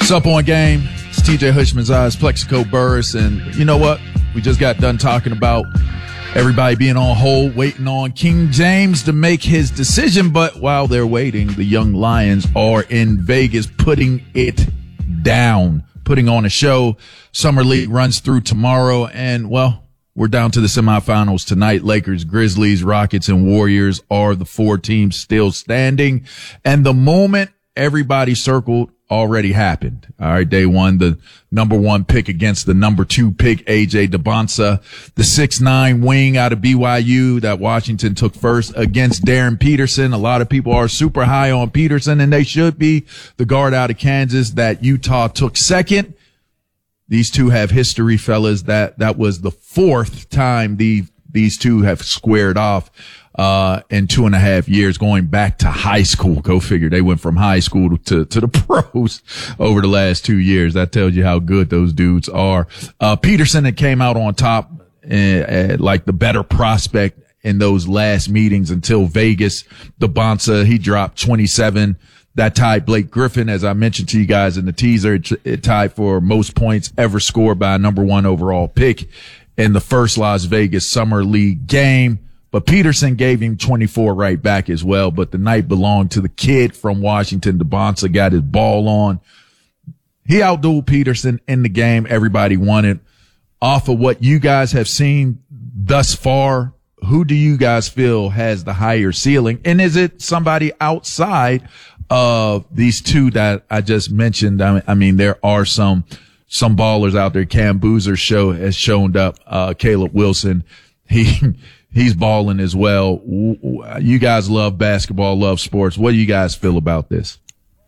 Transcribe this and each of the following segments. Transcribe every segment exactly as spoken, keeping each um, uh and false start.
What's up on game? It's T J Hushman's Eyes, Plexico Burris, and you know what? We just got done talking about everybody being on hold, waiting on King James to make his decision, but while they're waiting, the young Lions are in Vegas putting it down, putting on a show. Summer League runs through tomorrow, and well, we're down to the semifinals tonight. Lakers, Grizzlies, Rockets, and Warriors are the four teams still standing, and the moment everybody circled already happened. All right. Day one, the number one pick against the number two pick, A J Debonsa, the six nine wing out of B Y U that Washington took first against Darren Peterson. A lot of people are super high on Peterson, and they should be. The guard out of Kansas that Utah took second. These two have history, fellas. That, that was the fourth time the, these two have squared off. Uh, in two and a half years, going back to high school. Go figure. They went from high school to, to the pros over the last two years. That tells you how good those dudes are. Uh, Peterson that came out on top, uh, uh, like the better prospect in those last meetings until Vegas. Debonsa, he dropped twenty-seven. That tied Blake Griffin, as I mentioned to you guys in the teaser. It, it tied for most points ever scored by a number one overall pick in the first Las Vegas Summer League game. But Peterson gave him twenty-four right back as well. But the night belonged to the kid from Washington. Debonsa got his ball on. He outdueled Peterson in the game. Everybody wanted. Off of what you guys have seen thus far, who do you guys feel has the higher ceiling? And is it somebody outside of these two that I just mentioned? I mean, I mean there are some some ballers out there. Cam Boozer show has shown up. Uh, Caleb Wilson, he. He's balling as well. You guys love basketball, love sports. What do you guys feel about this?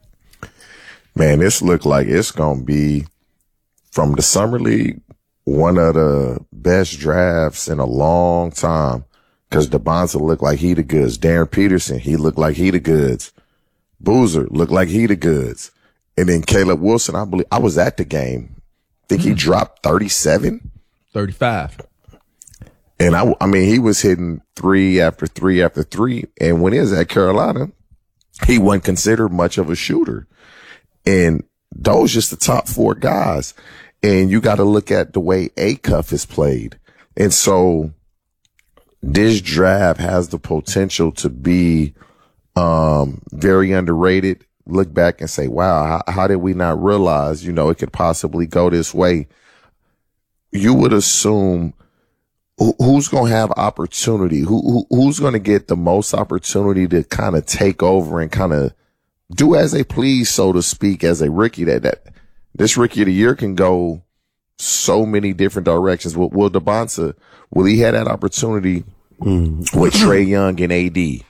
Man, this look like it's going to be, from the Summer League, one of the best drafts in a long time, because Debonsa looked like he the goods. Darren Peterson, he looked like he the goods. Boozer looked like he the goods. And then Caleb Wilson, I believe, I was at the game. I think he dropped thirty-seven? thirty-five. And I, I mean, he was hitting three after three after three. And when he was at Carolina, he wasn't considered much of a shooter. And those just the top four guys. And you got to look at the way Acuff is played. And so this draft has the potential to be, um, very underrated. Look back and say, wow, how, how did we not realize, you know, it could possibly go this way? You would assume, who's going to have opportunity? Who, who who's going to get the most opportunity to kind of take over and kind of do as they please, so to speak, as a rookie? That that this rookie of the year can go so many different directions. Will, will Debonsa, will he have that opportunity mm. with Trae Young and A D?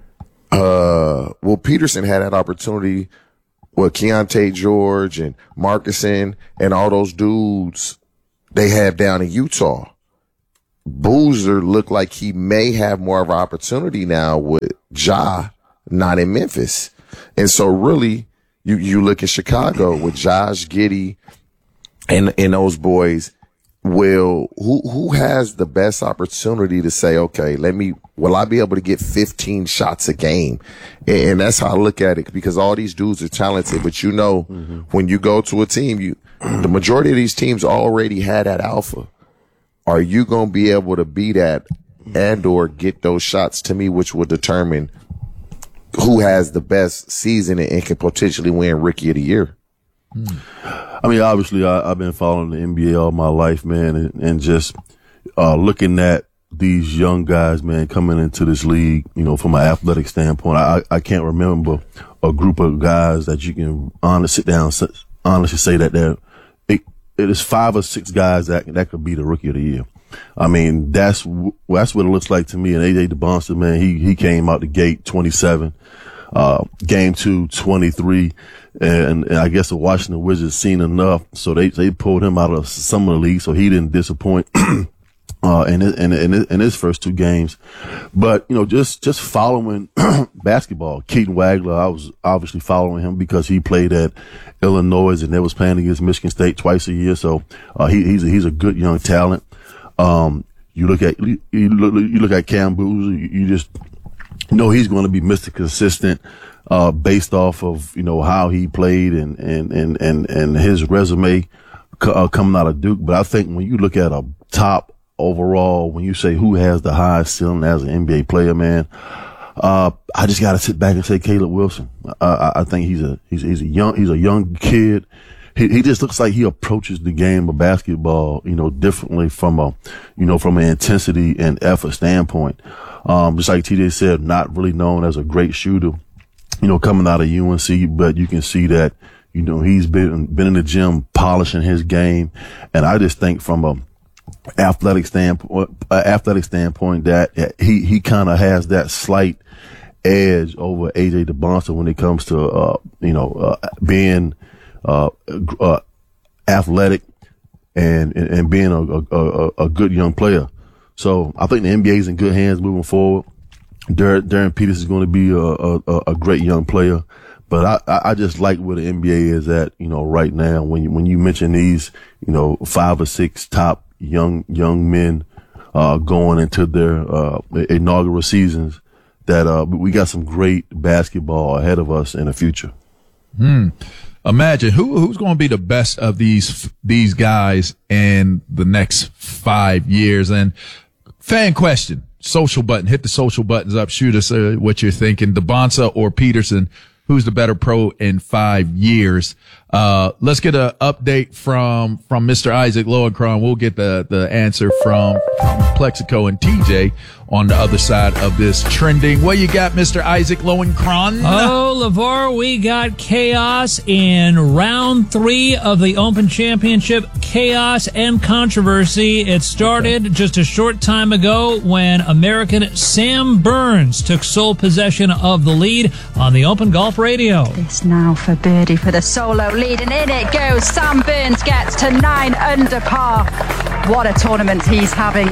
Uh, will Peterson have that opportunity with Keontae George and Marcusson and all those dudes they have down in Utah? Boozer looked like he may have more of an opportunity now with Ja not in Memphis. And so really, you, you look at Chicago with Josh Giddey and, and those boys. Will, who, who has the best opportunity to say, okay, let me, will I be able to get fifteen shots a game? And, and that's how I look at it, because all these dudes are talented, but you know, mm-hmm. when you go to a team, you, the majority of these teams already had that alpha. Are you going to be able to be that and or get those shots, to me, which will determine who has the best season and can potentially win Rookie of the Year? I mean, obviously, I, I've been following the N B A all my life, man, and, and just uh looking at these young guys, man, coming into this league, you know, from an athletic standpoint. I, I can't remember a group of guys that you can honestly sit down, honestly say that they're, it, it is five or six guys that that could be the Rookie of the Year. I mean, that's that's what it looks like to me. And A J Debonsa, man, he he came out the gate twenty-seven, uh, game two twenty-three, and, and I guess the Washington Wizards seen enough, so they they pulled him out of some of the league, so he didn't disappoint. Uh, in, in, in, in his first two games. But, you know, just, just following basketball. Keaton Wagler, I was obviously following him because he played at Illinois and they was playing against Michigan State twice a year. So, uh, he, he's a, he's a good young talent. Um, you look at, you look, you look at Cam Boozer, you, you just know he's going to be Mister Consistent. uh, based off of, you know, how he played and, and, and, and, and his resume uh, coming out of Duke. But I think when you look at a top overall, when you say who has the highest ceiling as an N B A player, man, uh, I just got to sit back and say Caleb Wilson. Uh, I, I think he's a, he's, he's a young, he's a young kid. He, he just looks like he approaches the game of basketball, you know, differently from a, you know, from an intensity and effort standpoint. Um, just like T J said, not really known as a great shooter, you know, coming out of U N C, but you can see that, you know, he's been, been in the gym polishing his game. And I just think from a athletic standpoint, uh, athletic standpoint that he, he kind of has that slight edge over A J DeBonster when it comes to, uh, you know, uh, being, Uh, uh, athletic and, and, and being a, a, a good young player. So I think the N B A is in good hands moving forward. Darren, Darren Peters is going to be a, a, a great young player, but I, I just like where the N B A is at, you know, right now. When you, when you mention these, you know, five or six top young, young men, uh, going into their, uh, inaugural seasons, that, uh, we got some great basketball ahead of us in the future. Hmm. Imagine who who's going to be the best of these these guys in the next five years. And fan question, social button, hit the social buttons up, shoot us uh, what you're thinking. DeBonster or Peterson, who's the better pro in five years? Uh, let's get an update from from Mister Isaac Lowenkron. We'll get the the answer from, from Plexico and T J on the other side of this trending. What you got, Mister Isaac Lowenkron? Oh, LeVar, we got chaos in round three of the Open Championship. Chaos and controversy. It started just a short time ago when American Sam Burns took sole possession of the lead on the Open Golf Radio. This now for birdie for the solo lead, and in it goes. Sam Burns gets to nine under par. What a tournament he's having.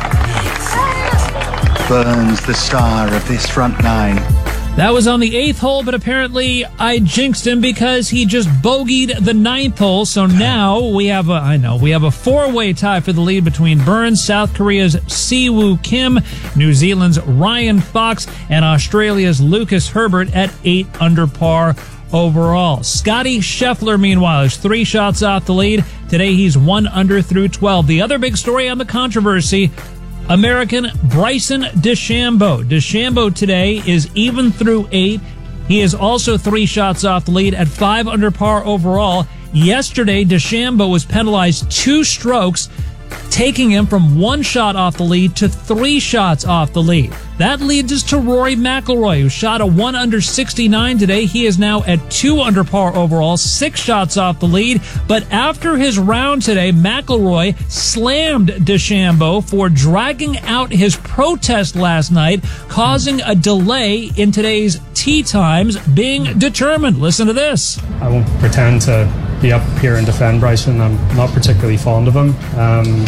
Burns, the star of this front nine. That was on the eighth hole, but apparently I jinxed him because he just bogeyed the ninth hole. So now we have a, I know, we have a four-way tie for the lead between Burns, South Korea's Siwoo Kim, New Zealand's Ryan Fox, and Australia's Lucas Herbert at eight under par overall. Scotty Scheffler, meanwhile, is three shots off the lead. Today he's one under through twelve. The other big story on the controversy, American Bryson DeChambeau. DeChambeau today is even through eight. He is also three shots off the lead at five under par overall. Yesterday, DeChambeau was penalized two strokes, taking him from one shot off the lead to three shots off the lead. That leads us to Rory McIlroy, who shot a one under sixty-nine today. He is now at two under par overall, six shots off the lead. But after his round today, McIlroy slammed DeChambeau for dragging out his protest last night, causing a delay in today's tee times being determined. Listen to this. I won't pretend to be up here and defend Bryson. I'm not particularly fond of him. Um,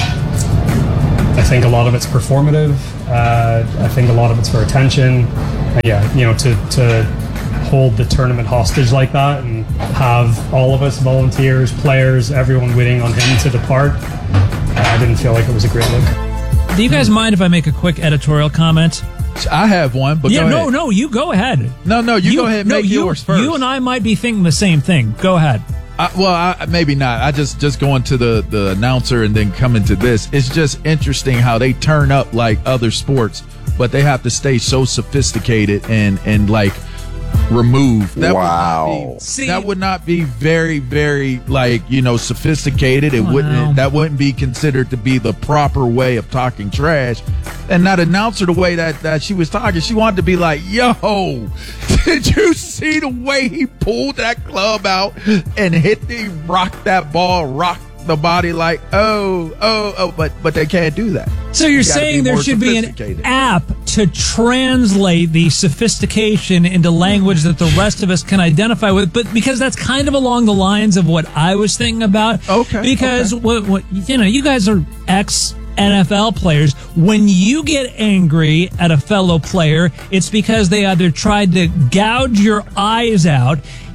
I think a lot of it's performative. Uh, I think a lot of it's for attention. Uh, yeah, you know, to to hold the tournament hostage like that and have all of us, volunteers, players, everyone waiting on him to depart, uh, I didn't feel like it was a great look. Do you guys mind if I make a quick editorial comment? I have one, but yeah, go no, ahead. no, you go ahead. No, no, you, you go ahead and no, make you, yours first. You and I might be thinking the same thing. Go ahead. I, well, I, maybe not. I just just going to the, the announcer and then coming to this. It's just interesting how they turn up like other sports, but they have to stay so sophisticated and, and like removed. That wow. Would not be, See, that would not be very, very like, you know, sophisticated. It wow. wouldn't, that wouldn't be considered to be the proper way of talking trash. And not announce her the way that, that she was talking. She wanted to be like, yo, did you see the way he pulled that club out and hit the rock that ball, rock the body like, oh, oh, oh, but but they can't do that. So you're you saying there should be an app to translate the sophistication into language that the rest of us can identify with, but because that's kind of along the lines of what I was thinking about. Okay. Because okay. what, what you know, you guys are ex N F L players. When you get angry at a fellow player, it's because they either tried to gouge your eyes out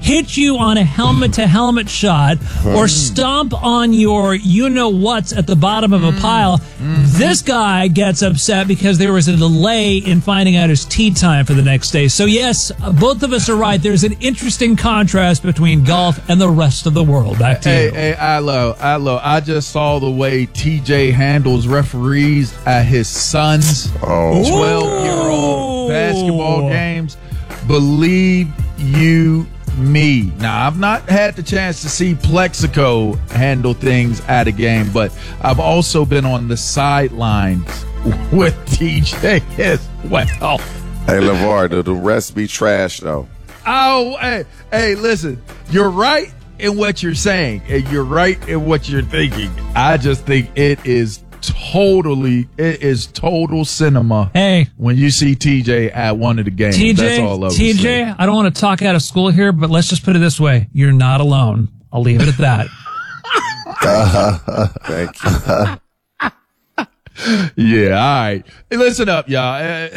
hit you on a helmet-to-helmet shot or stomp on your you-know-whats at the bottom of a pile, this guy gets upset because there was a delay in finding out his tee time for the next day. So, yes, both of us are right. There's an interesting contrast between golf and the rest of the world. Back to Hey, you. hey, Ilo, Ilo, I just saw the way T J handles referees at his son's Oh, twelve-year-old basketball games. Believe you me. Now, I've not had the chance to see Plexico handle things at a game, but I've also been on the sidelines with T J as well. hey, LeVar, do the rest be trash, though? Oh, hey, hey, listen, you're right in what you're saying, and you're right in what you're thinking. I just think it is totally, it is total cinema. Hey. When you see T J at one of the games, T J, that's all I was T J, saying. I don't want to talk out of school here, but let's just put it this way. You're not alone. I'll leave it at that. Thank you. Yeah, all right. Hey, listen up, y'all.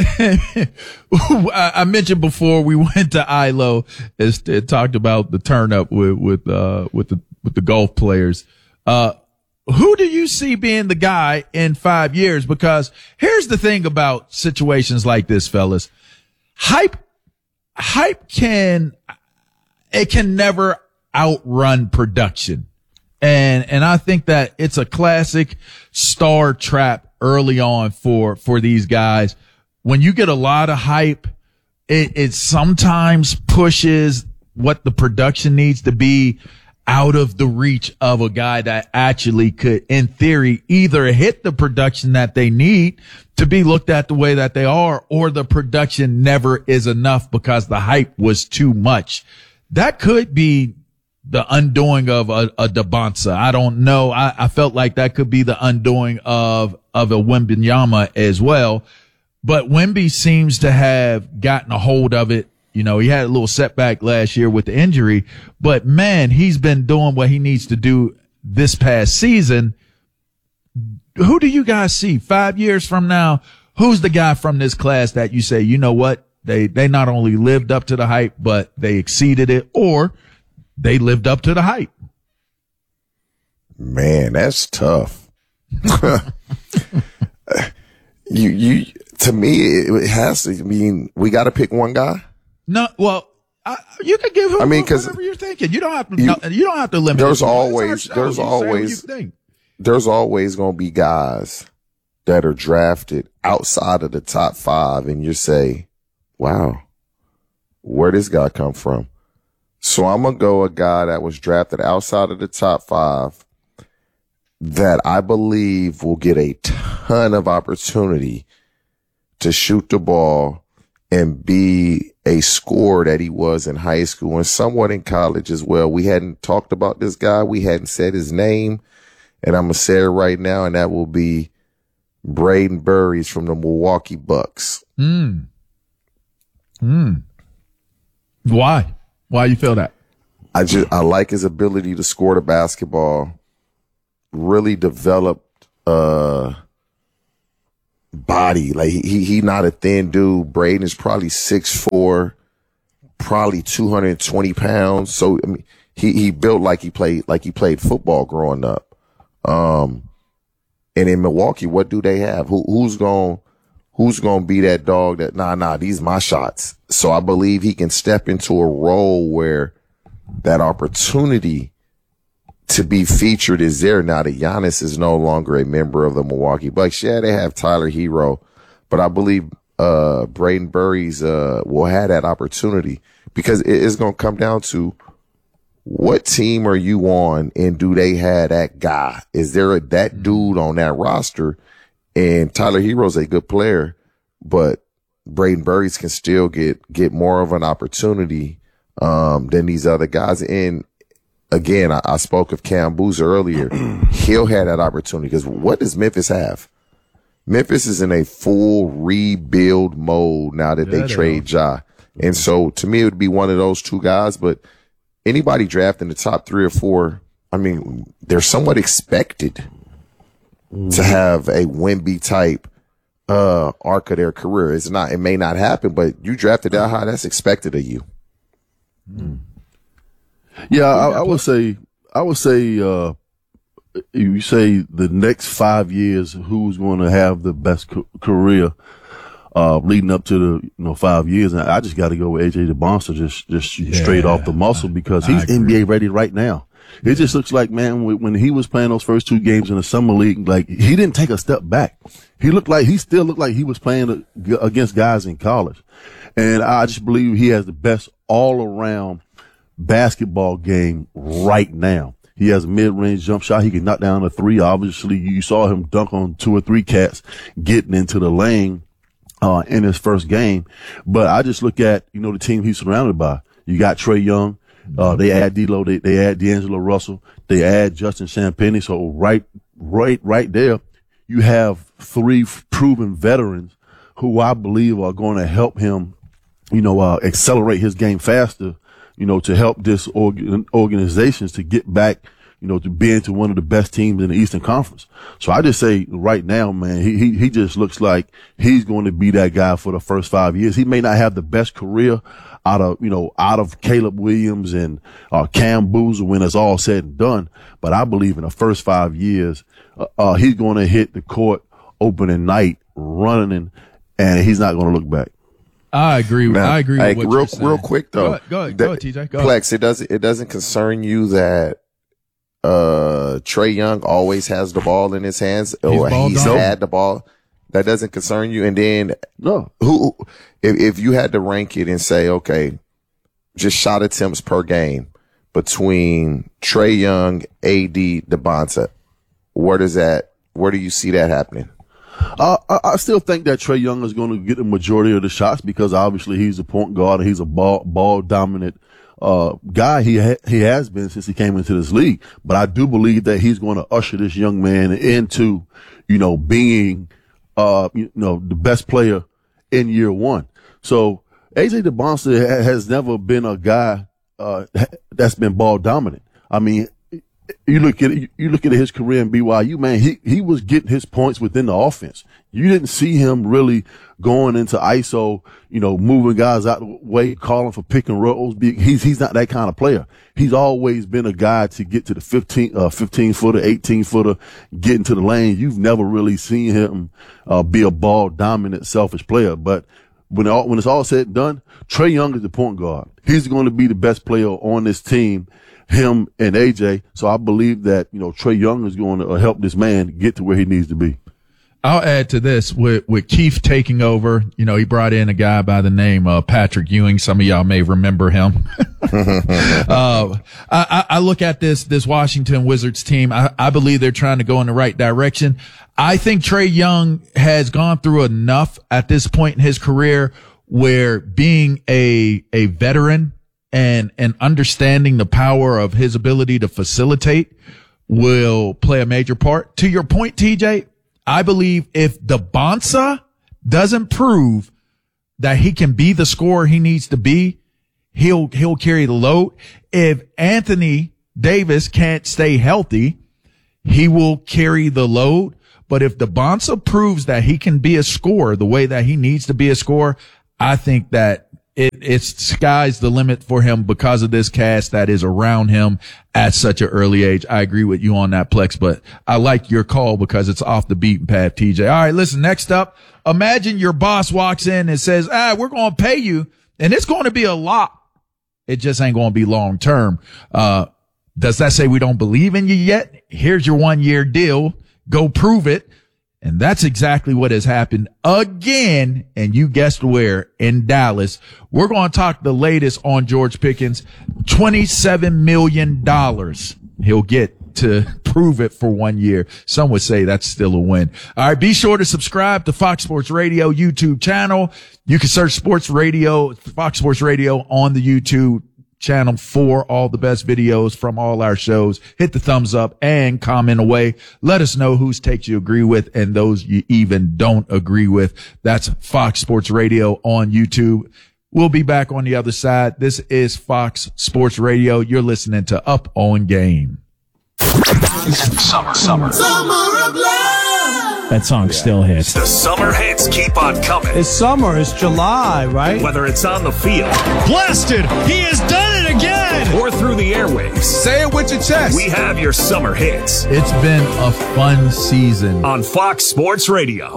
I I mentioned before we went to I L O and and talked about the turn up with with uh with the with the golf players. Uh, who do you see being the guy in five years? Because here's the thing about situations like this, fellas. Hype, hype can it can never outrun production. And, and I think that it's a classic star trap early on for, for these guys. When you get a lot of hype, it, it sometimes pushes what the production needs to be out of the reach of a guy that actually could, in theory, either hit the production that they need to be looked at the way that they are, or the production never is enough because the hype was too much. That could be the undoing of a, a Dabonsa. I don't know. I, I felt like that could be the undoing of, of a Wembanyama as well. But Wemby seems to have gotten a hold of it. You know, he had a little setback last year with the injury, but man, he's been doing what he needs to do this past season. Who do you guys see five years from now? Who's the guy from this class that you say, you know what? They, they not only lived up to the hype, but they exceeded it, or they lived up to the hype. Man, that's tough. you, you, to me, it has to mean we got to pick one guy. No, well, I, you can give him I mean, 'cause whatever you're thinking. You don't have to. you- no, you don't have to limit. there's it. It's our always- show. there's You say what always- you think. There's always going to be guys that are drafted outside of the top five, and you say, wow, where this guy come from? So I'm going to go a guy that was drafted outside of the top five that I believe will get a ton of opportunity to shoot the ball and be a scorer that he was in high school and somewhat in college as well. We hadn't talked about this guy. We hadn't said his name, and I'm going to say it right now, and that will be Braden Burries from the Milwaukee Bucks. Hmm. Hmm. Why? Why you feel that? I just, I like his ability to score the basketball, really developed, uh, body. Like he, he not a thin dude. Braden is probably six foot four, probably two hundred twenty pounds. So, I mean, he, he built like he played, like he played football growing up. Um, and in Milwaukee, what do they have? Who, who's going, who's going to be that dog that, nah, nah, these my shots. So I believe he can step into a role where that opportunity to be featured is there. Now that Giannis is no longer a member of the Milwaukee Bucks. Yeah, they have Tyler Hero, but I believe, uh, Braden Burries, uh, will have that opportunity because it is going to come down to what team are you on and do they have that guy? Is there a, that dude on that roster? And Tyler Hero's a good player, but Braden Burries can still get, get more of an opportunity, um, than these other guys. And again, I, I spoke of Cam Boozer earlier. He'll have that opportunity because what does Memphis have? Memphis is in a full rebuild mode now that Yeah, they they trade Ja. And so to me, it would be one of those two guys, but anybody drafting the top three or four, I mean, they're somewhat expected to have a Wemby type, uh, arc of their career. It's not, it may not happen, but you drafted that high, that's expected of you. Yeah, I, I would say, I would say, uh, you say the next five years, who's going to have the best co- career, uh, leading up to the, you know, five years. And I just got to go with A J DeBonster just, just yeah, straight off the muscle because he's N B A ready right now. It yeah. just looks like, man, when he was playing those first two games in the summer league, like he didn't take a step back. He looked like, he still looked like he was playing against guys in college. And I just believe he has the best all around basketball game right now. He has a mid-range jump shot. He can knock down a three. Obviously, you saw him dunk on two or three cats getting into the lane, uh, in his first game. But I just look at, you know, the team he's surrounded by. You got Trae Young. Uh, they add D'Lo. They, they add D'Angelo Russell. They add Justin Champagnie. So right, right, right there, you have three proven veterans who I believe are going to help him, you know, uh, accelerate his game faster, you know, to help this org- organizations to get back, you know, to being to one of the best teams in the Eastern Conference. So I just say right now, man, he, he, he just looks like he's going to be that guy for the first five years. He may not have the best career out of, you know, out of Caleb Williams and, uh, Cam Boozer when it's all said and done. But I believe in the first five years, uh, uh he's going to hit the court opening night running and he's not going to look back. I agree. With, now, I agree hey, with what real, you're saying. Real quick though. Go ahead, go ahead, go ahead T J. Go Plex, ahead. it doesn't, it doesn't concern you that, uh, Trae Young always has the ball in his hands or he's, he's had the ball. That doesn't concern you. And then no, who, if, if you had to rank it and say, okay, just shot attempts per game between Trae Young, A D, DeBonta, where does that, where do you see that happening? Uh, I, I still think that Trae Young is going to get the majority of the shots because obviously he's a point guard and he's a ball, ball dominant, uh, guy. He, ha- he has been since he came into this league, but I do believe that he's going to usher this young man into, you know, being, uh, you know, the best player in year one. So A J DeBonster ha- has never been a guy, uh, that's been ball dominant. I mean, you look at it, you look at his career in B Y U, man, he, he was getting his points within the offense. You didn't see him really going into I S O, you know, moving guys out the way, calling for pick and rolls. He's, he's not that kind of player. He's always been a guy to get to the fifteen, uh, fifteen footer, eighteen footer, get into the lane. You've never really seen him, uh, be a ball dominant, selfish player. But when all, when it's all said and done, Trae Young is the point guard. He's going to be the best player on this team. Him and A J. So I believe that, you know, Trae Young is going to help this man get to where he needs to be. I'll add to this with, with Keith taking over. You know, he brought in a guy by the name of Patrick Ewing. Some of y'all may remember him. uh, I, I look at this, this Washington Wizards team. I, I believe they're trying to go in the right direction. I think Trae Young has gone through enough at this point in his career where being a, a veteran and, and understanding the power of his ability to facilitate will play a major part. To your point, T J, I believe if DeBonta doesn't prove that he can be the scorer he needs to be, he'll, he'll carry the load. If Anthony Davis can't stay healthy, he will carry the load. But if DeBonta proves that he can be a scorer the way that he needs to be a scorer, I think that It, it's sky's the limit for him because of this cast that is around him at such an early age. I agree with you on that, Plex, but I like your call because it's off the beaten path, T J. All right, listen, next up, imagine your boss walks in and says, ah, we're going to pay you and it's going to be a lot. It just ain't going to be long term. Uh, does that say we don't believe in you yet? Here's your one year deal. Go prove it. And that's exactly what has happened again. And you guessed where? In Dallas. We're going to talk the latest on George Pickens. twenty-seven million dollars he'll get to prove it for one year. Some would say that's still a win. All right. Be sure to subscribe to Fox Sports Radio YouTube channel. You can search Sports Radio, Fox Sports Radio on the YouTube channel for all the best videos from all our shows. Hit the thumbs up and comment away. Let us know whose takes you agree with and those you even don't agree with. That's Fox Sports Radio on YouTube. We'll be back on the other side. This is Fox Sports Radio. You're listening to Up on Game. Summer, summer. Summer of love. That song still hits. The summer hits keep on coming. It's summer. It's July, right? Whether it's on the field. Blasted. He has done it again. head or through the airwaves. Say it with your chest. We have your summer hits. It's been a fun season on Fox Sports Radio.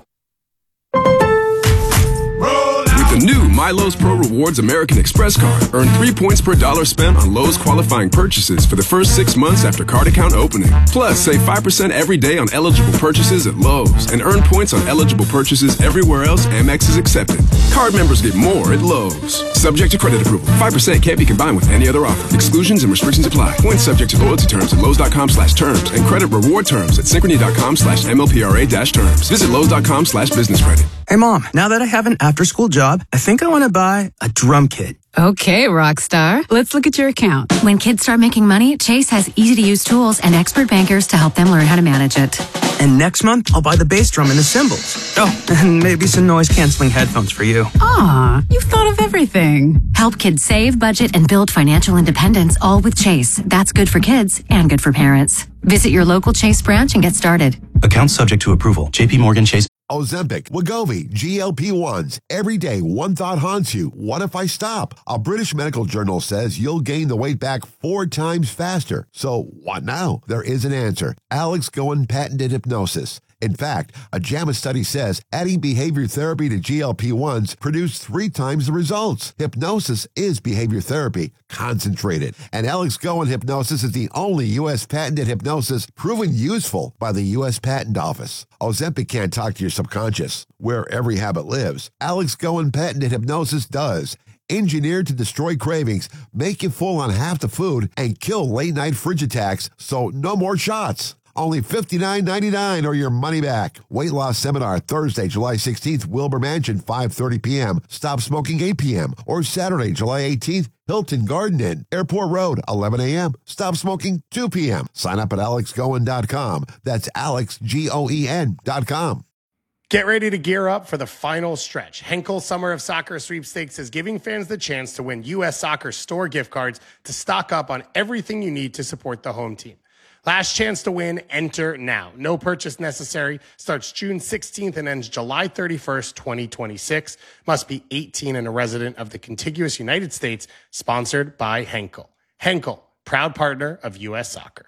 The new Milo's Pro Rewards American Express card. Earn three points per dollar spent on Lowe's qualifying purchases for the first six months after card account opening. Plus, save five percent every day on eligible purchases at Lowe's and earn points on eligible purchases everywhere else Amex is accepted. Card members get more at Lowe's. Subject to credit approval. five percent can't be combined with any other offer. Exclusions and restrictions apply. Points subject to loyalty terms at Lowe's.com slash terms and credit reward terms at Synchrony.com slash MLPRA dash terms. Visit Lowe's.com slash business credit. Hey, Mom, now that I have an after-school job, I think I want to buy a drum kit. Okay, Rockstar. Let's look at your account. When kids start making money, Chase has easy-to-use tools and expert bankers to help them learn how to manage it. And next month, I'll buy the bass drum and the cymbals. Oh, and maybe some noise-canceling headphones for you. Aw, you've thought of everything. Help kids save, budget, and build financial independence, all with Chase. That's good for kids and good for parents. Visit your local Chase branch and get started. Account subject to approval. J P Morgan Chase. Ozempic, Wegovy, G L P ones. Every day, one thought haunts you. What if I stop? A British medical journal says you'll gain the weight back four times faster. So what now? There is an answer. Alex Goen patented hypnosis. In fact, a JAMA study says adding behavior therapy to G L P ones produced three times the results. Hypnosis is behavior therapy, concentrated. And Alex Goen hypnosis is the only U S patented hypnosis proven useful by the U S Patent Office. Ozempic can't talk to your subconscious, where every habit lives. Alex Goen patented hypnosis does. Engineered to destroy cravings, make you full on half the food, and kill late-night fridge attacks, so no more shots. Only fifty-nine ninety-nine or your money back. Weight loss seminar Thursday, July sixteenth, Wilbur Mansion, five thirty p.m. Stop smoking, eight p.m. Or Saturday, July eighteenth, Hilton Garden Inn, Airport Road, eleven a.m. Stop smoking, two p.m. Sign up at alex goen dot com. That's Alex, G O E N dot com. Get ready to gear up for the final stretch. Henkel Summer of Soccer Sweepstakes is giving fans the chance to win U S Soccer store gift cards to stock up on everything you need to support the home team. Last chance to win, enter now. No purchase necessary. Starts June sixteenth and ends July thirty-first, twenty twenty-six. Must be eighteen and a resident of the contiguous United States. Sponsored by Henkel. Henkel, proud partner of U S Soccer.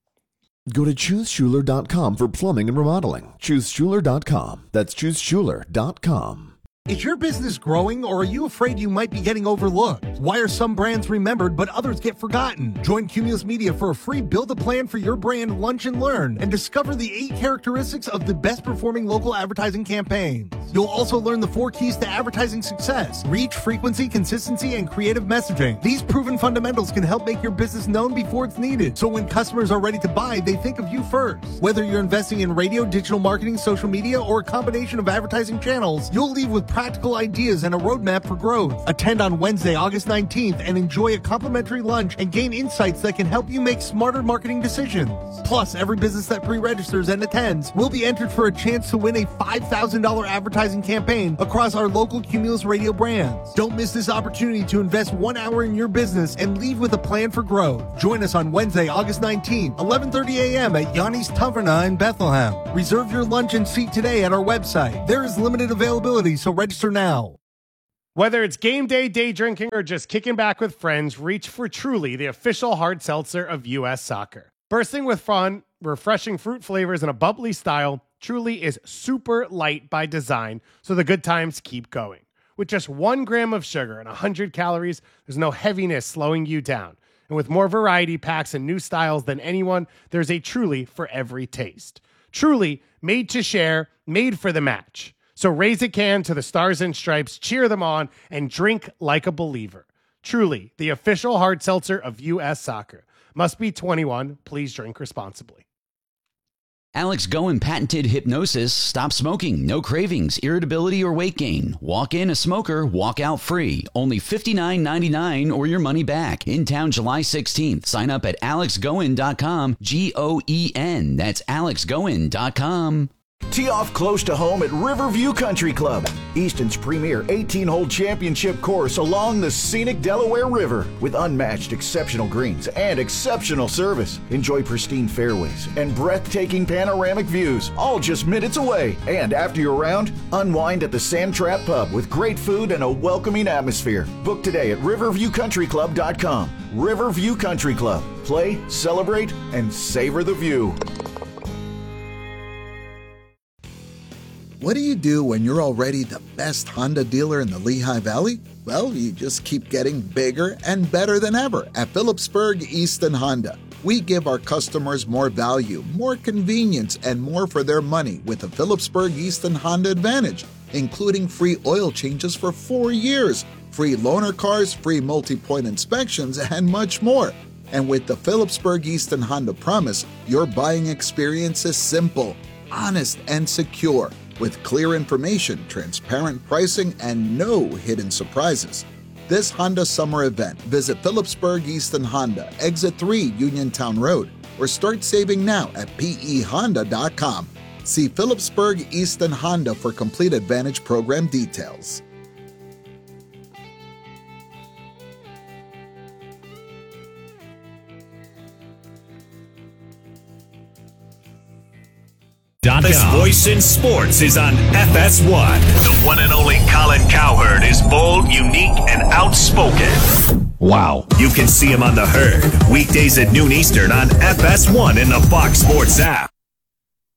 Go to choose schuler dot com for plumbing and remodeling. choose schuler dot com. That's choose schuler dot com. Is your business growing, or are you afraid you might be getting overlooked? Why are some brands remembered but others get forgotten? Join Cumulus Media for a free Build a Plan for Your Brand Lunch and Learn and discover the eight characteristics of the best performing local advertising campaigns. You'll also learn the four keys to advertising success: reach, frequency, consistency, and creative messaging. These proven fundamentals can help make your business known before it's needed, so when customers are ready to buy, they think of you first. Whether you're investing in radio, digital marketing, social media, or a combination of advertising channels, you'll leave with practical ideas and a roadmap for growth. Attend on Wednesday, August nineteenth and enjoy a complimentary lunch and gain insights that can help you make smarter marketing decisions. Plus, every business that pre-registers and attends will be entered for a chance to win a five thousand dollars advertising campaign across our local Cumulus Radio brands. Don't miss this opportunity to invest one hour in your business and leave with a plan for growth. Join us on Wednesday, August nineteenth, eleven thirty a.m. at Yanni's Taverna in Bethlehem. Reserve your lunch and seat today at our website. There is limited availability, so register now. Whether it's game day, day drinking, or just kicking back with friends, reach for Truly, the official hard seltzer of U S Soccer. Bursting with fun, refreshing fruit flavors, and a bubbly style, Truly is super light by design, so the good times keep going. With just one gram of sugar and one hundred calories, there's no heaviness slowing you down. And with more variety packs and new styles than anyone, there's a Truly for every taste. Truly, made to share, made for the match. So raise a can to the Stars and Stripes, cheer them on, and drink like a believer. Truly, the official hard seltzer of U S Soccer. Must be twenty-one. Please drink responsibly. Alex Goen patented hypnosis. Stop smoking, no cravings, irritability, or weight gain. Walk in a smoker, walk out free. Only fifty-nine ninety-nine or your money back. In town July sixteenth. Sign up at alex goen dot com. G O E N. That's alex goen dot com. Tee off close to home at Riverview Country Club, Easton's premier eighteen-hole championship course along the scenic Delaware River. With unmatched exceptional greens and exceptional service, enjoy pristine fairways and breathtaking panoramic views, all just minutes away. And after your round, unwind at the Sand Trap Pub with great food and a welcoming atmosphere. Book today at riverview country club dot com. Riverview Country Club. Play, celebrate, and savor the view. What do you do when you're already the best Honda dealer in the Lehigh Valley? Well, you just keep getting bigger and better than ever at Phillipsburg Easton Honda. We give our customers more value, more convenience, and more for their money with the Phillipsburg Easton Honda Advantage, including free oil changes for four years, free loaner cars, free multi-point inspections, and much more. And with the Phillipsburg Easton Honda Promise, your buying experience is simple, honest, and secure, with clear information, transparent pricing, and no hidden surprises. This Honda summer event, visit Phillipsburg Easton Honda, Exit three Uniontown Road, or start saving now at P E honda dot com. See Phillipsburg Easton Honda for complete Advantage program details. This voice in sports is on F S one. The one and only Colin Cowherd is bold, unique, and outspoken. Wow. You can see him on The Herd, weekdays at noon Eastern on F S one in the Fox Sports app.